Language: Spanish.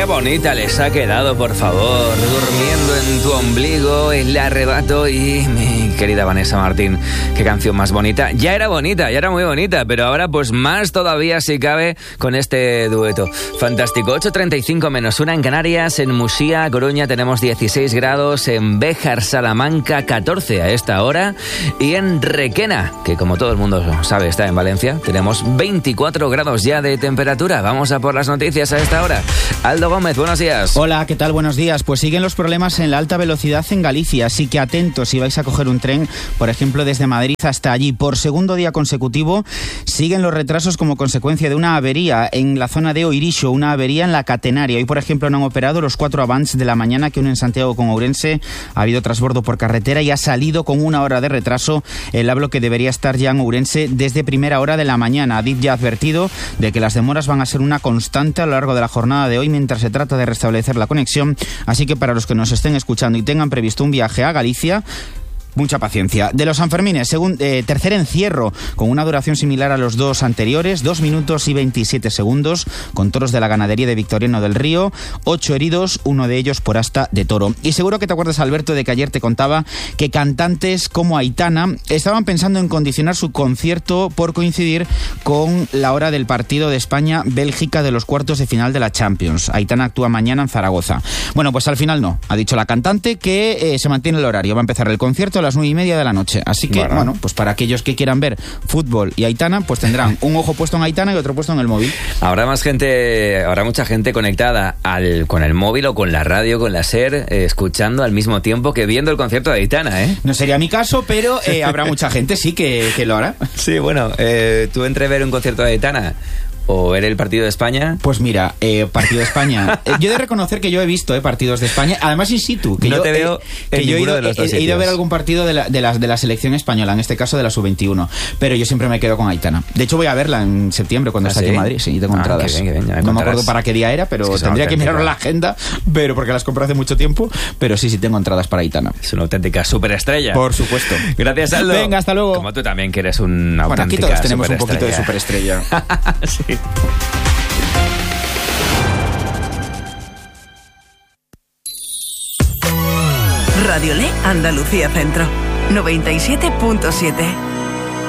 bonita les ha quedado, por favor. Durmiendo en tu ombligo, el arrebato. Y mi querida Vanessa Martín, qué canción más bonita. Ya era muy bonita, pero ahora pues más todavía si cabe con este dueto. Fantástico. 8:35 menos 1 en Canarias. En Musía, Coruña tenemos 16 grados. En Béjar, Salamanca, 14 a esta hora. Y en Requena, que como todo el mundo sabe está en Valencia, tenemos 24 grados ya de temperatura. Vamos a por las noticias a esta hora. Aldo Gómez, buenos días. Hola, ¿qué tal? Buenos días. Pues siguen los problemas en la alta velocidad en Galicia, así que atentos si vais a coger un tren, por ejemplo, desde Madrid hasta allí. Por segundo día consecutivo siguen los retrasos como consecuencia de una avería en la zona de Oirixo, una avería en la catenaria. Hoy, por ejemplo, no han operado los 4 Avants de la mañana que unen Santiago con Ourense. Ha habido transbordo por carretera y ha salido con 1 hora de retraso el AVLO que debería estar ya en Ourense desde primera hora de la mañana. Adif ya ha advertido de que las demoras van a ser una constante a lo largo de la jornada de hoy mientras se trata de restablecer la conexión, así que para los que nos estén escuchando y tengan previsto un viaje a Galicia, mucha paciencia. De los Sanfermines, tercer encierro, con una duración similar a los 2 anteriores, 2 minutos y 27 segundos, con toros de la ganadería de Victoriano del Río, 8 heridos, 1 de ellos por asta de toro. Y seguro que te acuerdas, Alberto, de que ayer te contaba que cantantes como Aitana estaban pensando en condicionar su concierto por coincidir con la hora del partido de España-Bélgica de los cuartos de final de la Champions. Aitana actúa mañana en Zaragoza. Bueno, pues al final no. Ha dicho la cantante que se mantiene el horario. Va a empezar el concierto a las 9:30 de la noche. Así que, bueno, pues para aquellos que quieran ver fútbol y Aitana, pues tendrán un ojo puesto en Aitana y otro puesto en el móvil. Habrá mucha gente conectada con el móvil o con la radio, con la SER, escuchando al mismo tiempo que viendo el concierto de Aitana, ¿eh? No sería mi caso, pero habrá mucha gente, sí, que lo hará. Sí, bueno, tú entre ver un concierto de Aitana o ver el partido de España. Pues mira, partido de España. Yo he de reconocer que yo he visto partidos de España, además in situ. Que no yo te veo en ninguno de los dos sitios. He ido a ver algún partido de la selección española, en este caso de la sub-21, pero yo siempre me quedo con Aitana. De hecho voy a verla en septiembre cuando está aquí en Madrid. Sí, tengo entradas. Qué bien, no me acuerdo para qué día era, pero tendría que mirar la agenda, pero porque las compré hace mucho tiempo, pero sí tengo entradas para Aitana. Es una auténtica superestrella. Por supuesto. Gracias, Aldo. Venga, hasta luego. Como tú también, que eres una auténtica aquí todos tenemos un poquito de superestrella. Sí. Radio Le Andalucía Centro 97.7.